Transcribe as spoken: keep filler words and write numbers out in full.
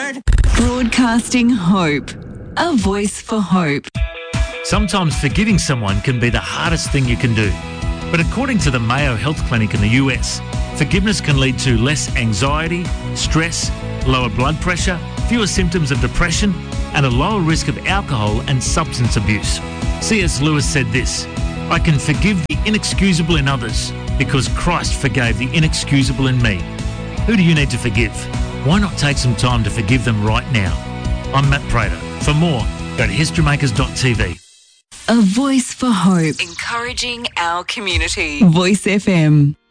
Lord. Broadcasting hope. A voice for hope. Sometimes forgiving someone can be the hardest thing you can do. But according to the Mayo Health Clinic in the U S, forgiveness can lead to less anxiety, stress, lower blood pressure, fewer symptoms of depression, and a lower risk of alcohol and substance abuse. C S Lewis said this, "I can forgive the inexcusable in others because Christ forgave the inexcusable in me." Who do you need to forgive? Why not take some time to forgive them right now? I'm Matt Prater. For more, go to history makers dot t v. A voice for hope. Encouraging our community. Voice F M.